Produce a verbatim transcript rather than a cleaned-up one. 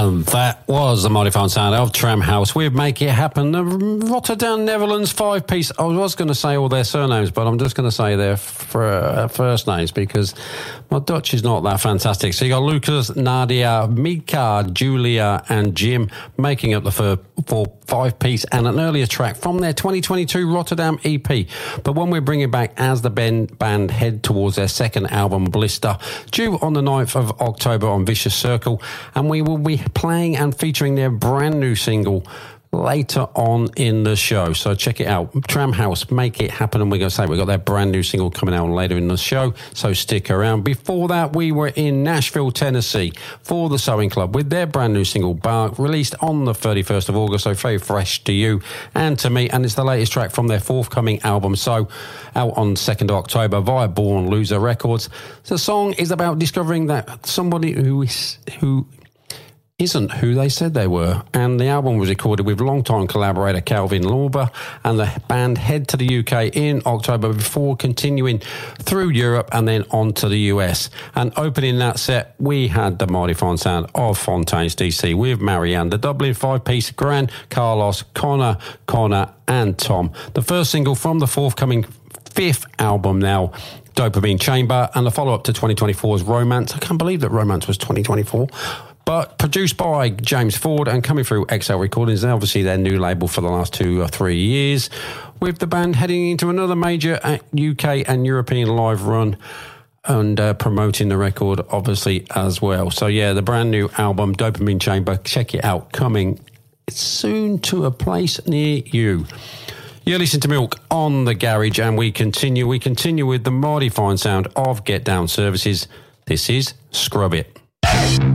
And that was the mighty fine sound of Tramhouse with Make It Happen, the Rotterdam, Netherlands five-piece. I was going to say all their surnames, but I'm just going to say their f- uh, first names because my Dutch is not that fantastic. So you got Lucas, Nadia, Mika, Julia and Jim making up the fir- for five-piece and an earlier track from their twenty twenty-two Rotterdam E P. But one we're bringing back as the Ben band head towards their second album, Blister, due on the ninth of October on Vicious Circle, and we will be playing and featuring their brand new single later on in the show. So check it out. Tramhouse, Make It Happen. And we're going to say we've got their brand new single coming out later in the show. So stick around. Before that, we were in Nashville, Tennessee for the Sewing Club with their brand new single, Bark, released on the thirty-first of August. So very fresh to you and to me. And it's the latest track from their forthcoming album. So out on second of October via Born Loser Records. The song is about discovering that somebody who is, who isn't who they said they were, and the album was recorded with longtime collaborator Calvin Lorber, and the band head to the U K in October before continuing through Europe and then on to the U S. And opening that set, we had the mighty fine sound of Fontaines D C with Marianne, the Dublin five-piece, Gran, Carlos, Connor, Connor and Tom. The first single from the forthcoming fifth album now, Dopamine Chamber, and the follow-up to twenty twenty-four's Romance. I can't believe that Romance was twenty twenty-four. But produced by James Ford and coming through X L Recordings, and obviously their new label for the last two or three years, with the band heading into another major U K and European live run and uh, promoting the record, obviously, as well. So, yeah, the brand new album, Dopamine Chamber, check it out, coming soon to a place near you. You're listening to Milk on the Garage, and we continue. We continue with the mighty fine sound of Get Down Services. This is Scrub It.